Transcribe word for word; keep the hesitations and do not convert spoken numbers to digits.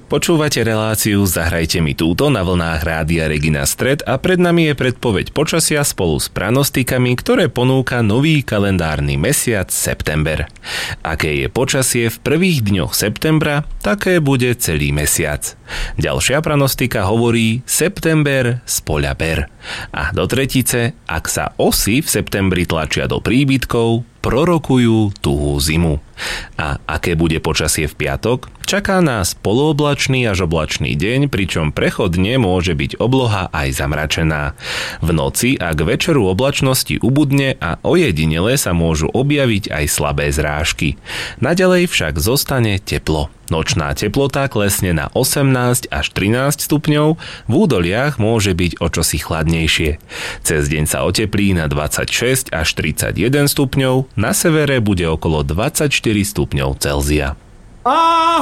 Počúvate reláciu Zahrajte mi túto na vlnách Rádia Regina Stred a pred nami je predpoveď počasia spolu s pranostikami, ktoré ponúka nový kalendárny mesiac september. Aké je počasie v prvých dňoch septembra, také bude celý mesiac. Ďalšia pranostika hovorí september z poľa ber. A do tretice, ak sa osy v septembri tlačia do príbytkov, prorokujú tuhú zimu. A aké bude počasie v piatok? Čaká nás polooblačný až oblačný deň, pričom prechodne môže byť obloha aj zamračená. V noci a k večeru oblačnosti ubudne a ojedinele sa môžu objaviť aj slabé zrážky. Naďalej však zostane teplo. Nočná teplota klesne na osemnásť až trinásť stupňov, v údoliach môže byť o čosi chladnejšie. Cez deň sa oteplí na dvadsaťšesť až tridsaťjeden stupňov, na severe bude okolo dvadsaťštyri stupňov Celzia.